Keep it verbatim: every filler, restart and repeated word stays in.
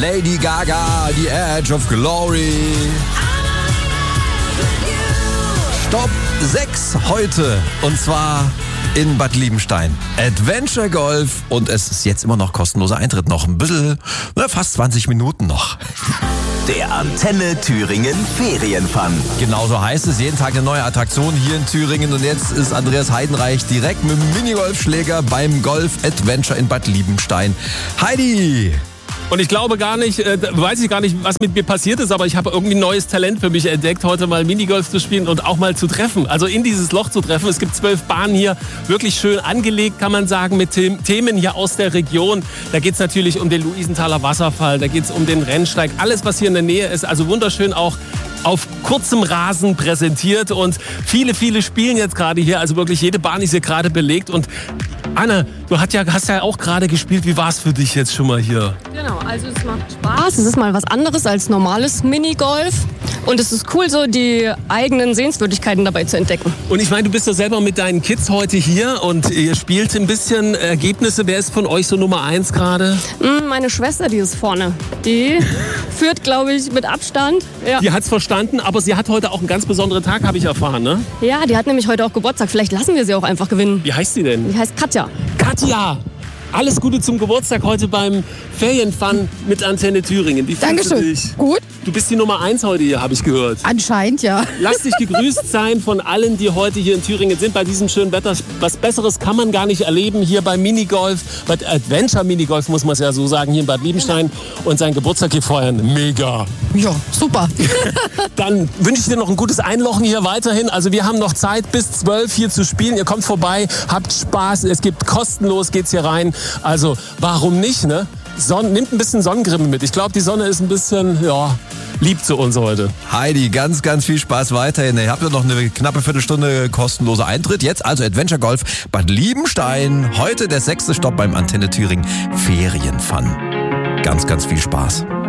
Lady Gaga, The Edge of Glory. Stopp sechs heute und zwar in Bad Liebenstein. Adventure Golf und es ist jetzt immer noch kostenloser Eintritt. Noch ein bisschen, na, fast zwanzig Minuten noch. Der Antenne Thüringen Ferienfun. Genauso heißt es, jeden Tag eine neue Attraktion hier in Thüringen. Und jetzt ist Andreas Heidenreich direkt mit dem Minigolfschläger beim Golf Adventure in Bad Liebenstein. Heidi! Und ich glaube gar nicht, äh, weiß ich gar nicht, was mit mir passiert ist, aber ich habe irgendwie ein neues Talent für mich entdeckt, heute mal Minigolf zu spielen und auch mal zu treffen. Also in dieses Loch zu treffen. Es gibt zwölf Bahnen hier, wirklich schön angelegt, kann man sagen, mit The- Themen hier aus der Region. Da geht es natürlich um den Luisenthaler Wasserfall, da geht es um den Rennsteig, alles, was hier in der Nähe ist. Also wunderschön auch auf kurzem Rasen präsentiert und viele, viele spielen jetzt gerade hier. Also wirklich jede Bahn ist hier gerade belegt. Und Anna, du hast ja, hast ja auch gerade gespielt. Wie war es für dich jetzt schon mal hier? Genau, also es macht Spaß. Es ist mal was anderes als normales Minigolf. Und es ist cool, so die eigenen Sehenswürdigkeiten dabei zu entdecken. Und ich meine, du bist ja selber mit deinen Kids heute hier und ihr spielt ein bisschen Ergebnisse. Wer ist von euch so Nummer eins gerade? Meine Schwester, die ist vorne. Die führt, glaube ich, mit Abstand. Ja. Die hat's verstanden, aber sie hat heute auch einen ganz besonderen Tag, habe ich erfahren, ne? Ja, die hat nämlich heute auch Geburtstag. Vielleicht lassen wir sie auch einfach gewinnen. Wie heißt sie denn? Die heißt Katja. Katja! Alles Gute zum Geburtstag heute beim Ferienfun mit Antenne Thüringen. Wie fühlst du dich? Gut. Du bist die Nummer eins heute hier, habe ich gehört. Anscheinend, ja. Lass dich gegrüßt sein von allen, die heute hier in Thüringen sind, bei diesem schönen Wetter. Was Besseres kann man gar nicht erleben hier beim Minigolf, bei Adventure Minigolf muss man es ja so sagen, hier in Bad Liebenstein und seinen Geburtstag hier feiern. Mega. Ja, super. Dann wünsche ich dir noch ein gutes Einlochen hier weiterhin. Also wir haben noch Zeit bis zwölf hier zu spielen. Ihr kommt vorbei, habt Spaß. Es gibt kostenlos, geht's hier rein. Also warum nicht, ne? Sonn, nimmt ein bisschen Sonnencreme mit. Ich glaube, die Sonne ist ein bisschen, ja, lieb zu uns heute. Heidi, ganz, ganz viel Spaß weiterhin. Ihr habt ja noch eine knappe Viertelstunde kostenloser Eintritt. Jetzt also Adventure Golf Bad Liebenstein. Heute der sechste Stopp beim Antenne Thüringen Ferienfun. Ganz, ganz viel Spaß.